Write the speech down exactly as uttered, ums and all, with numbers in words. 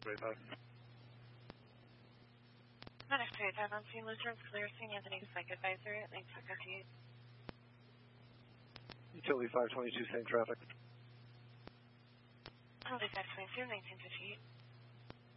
twenty-five. Medic twenty-five on scene, Luzern's clear, seeing Anthony Psych Advisory at Lake fifty-eight. Utility five twenty-two, same traffic. Utility five twenty-two, nineteen fifty-eight.